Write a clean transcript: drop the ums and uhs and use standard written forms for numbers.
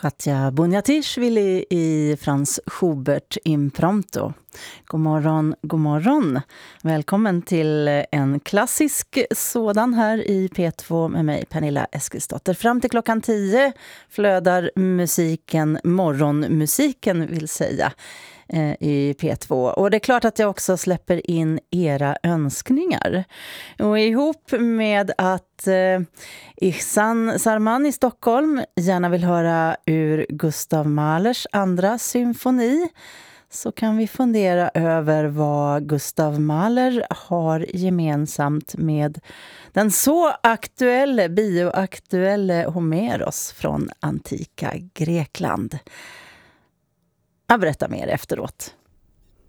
Katja Bunjatishvili i Franz Schubert Impromptu. God morgon, god morgon. Välkommen till en klassisk sådan här i P2 med mig, Pernilla Eskilsdotter. Fram till klockan 10 flödar musiken, morgonmusiken vill säga, i P2. Och det är klart att jag också släpper in era önskningar. Och ihop med att Ihsan Sarman i Stockholm gärna vill höra ur Gustav Mahlers andra symfoni, så kan vi fundera över vad Gustav Mahler har gemensamt med den så bioaktuelle Homeros från antika Grekland. Jag berättar mer efteråt.